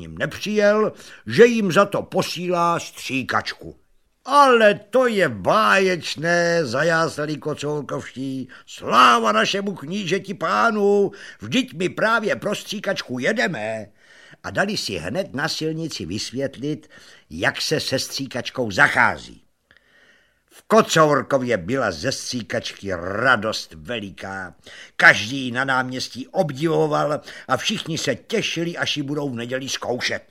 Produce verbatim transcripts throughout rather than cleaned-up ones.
ním nepřijel, že jim za to posílá stříkačku. Ale to je báječné, zajásali Kocourkovští. Sláva našemu knížeti pánu, vždyť my právě pro stříkačku jedeme. A dali si hned na silnici vysvětlit, jak se se stříkačkou zachází. V Kocourkově byla ze stříkačky radost veliká. Každý na náměstí obdivoval a všichni se těšili, až ji budou v neděli zkoušet.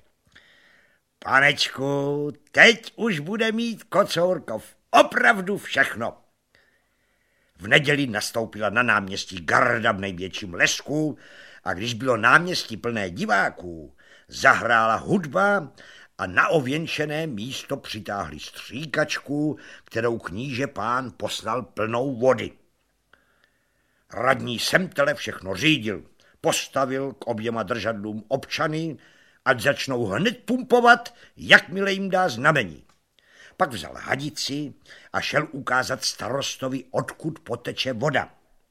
Panečku, teď už bude mít Kocourkov opravdu všechno. V neděli nastoupila na náměstí garda v největším lesku a když bylo náměstí plné diváků, zahrála hudba a na ověnčené místo přitáhli stříkačku, kterou kníže pán poslal plnou vody. Radní Semtele všechno řídil, postavil k oběma držadlům občany, ať začnou hned pumpovat, jakmile jim dá znamení. Pak vzal hadici a šel ukázat starostovi, odkud poteče voda.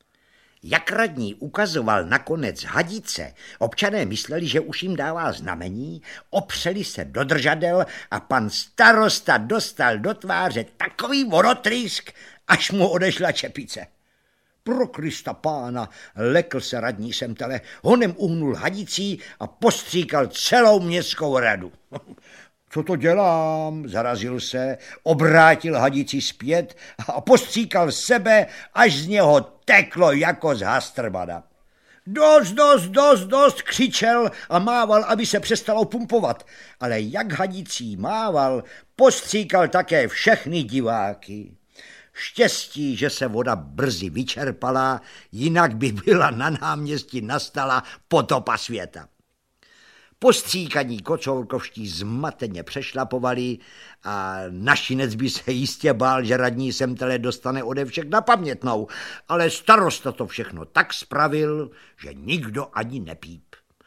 Jak radní ukazoval nakonec hadice, občané mysleli, že už jim dává znamení, opřeli se do držadel a pan starosta dostal do tváře takový vodotrýsk, až mu odešla čepice. Pro Krista pána, lekl se radní Semtele, honem uhnul hadicí a postříkal celou městskou radu. Co to dělám? Zarazil se, obrátil hadici zpět a postříkal sebe, až z něho teklo jako z hastrbada. Dost, dost, dost, dost, křičel a mával, aby se přestalo pumpovat. Ale jak hadicí mával, postříkal také všechny diváky. Štěstí, že se voda brzy vyčerpala, jinak by byla na náměstí nastala potopa světa. Postříkaní Kocourkovští zmateně přešlapovali a našinec by se jistě bál, že radní Semtele dostane ode všech na pamětnou, ale starosta to všechno tak spravil, že nikdo ani nepíp.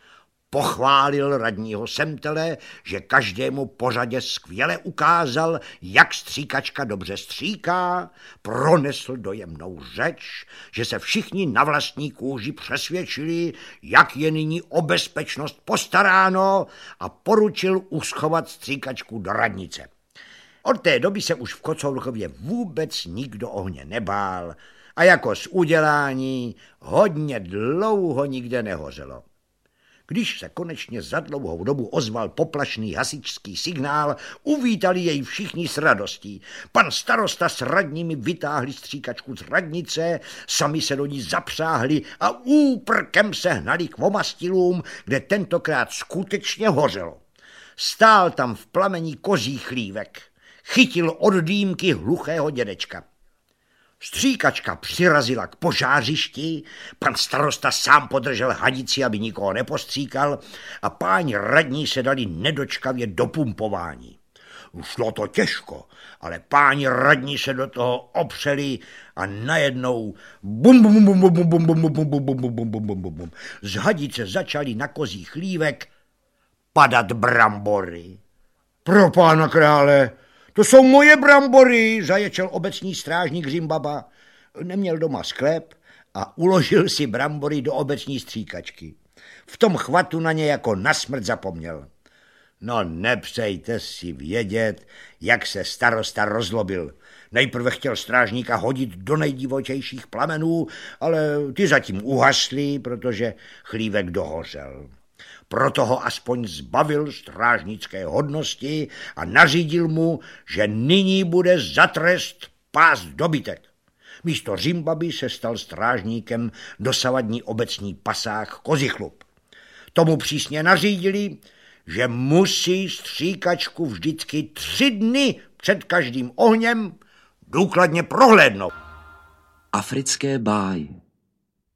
Pochválil radního Semtele, že každému pořadě skvěle ukázal, jak stříkačka dobře stříká, pronesl dojemnou řeč, že se všichni na vlastní kůži přesvědčili, jak je nyní o bezpečnost postaráno a poručil uschovat stříkačku do radnice. Od té doby se už v Kocourkově vůbec nikdo ohně nebál a jako z udělání hodně dlouho nikde nehořelo. Když se konečně za dlouhou dobu ozval poplašný hasičský signál, uvítali jej všichni s radostí. Pan starosta s radními vytáhli stříkačku z radnice, sami se do ní zapřáhli a úprkem se hnali k omastilům, kde tentokrát skutečně hořelo. Stál tam v plamení kozí chlívek, chytil od dýmky hluchého dědečka. Stříkačka přirazila k požářišti, pan starosta sám podržel hadici, aby nikoho nepostříkal a páni radní se dali nedočkavě do pumpování. Šlo to těžko, ale páni radní se do toho opřeli a najednou bum bum bum bum bum bum bum bum bum bum bum bum bum bum bum. Z hadice začaly na kozí chlívek padat brambory. Pro pána krále, to jsou moje brambory, zaječel obecní strážník Řimbaba. Neměl doma sklep a uložil si brambory do obecní stříkačky. V tom chvatu na ně jako na smrt zapomněl. No nepřejte si vědět, jak se starosta rozlobil. Nejprve chtěl strážníka hodit do nejdivočejších plamenů, ale ty zatím uhasly, protože chlívek dohořel. Proto ho aspoň zbavil strážnické hodnosti a nařídil mu, že nyní bude za trest pást dobytek. Místo Řimbaby se stal strážníkem dosavadní obecní pasák Kozichlup. Tomu přísně nařídili, že musí stříkačku vždycky tři dny před každým ohněm důkladně prohlédnout. Africké báje.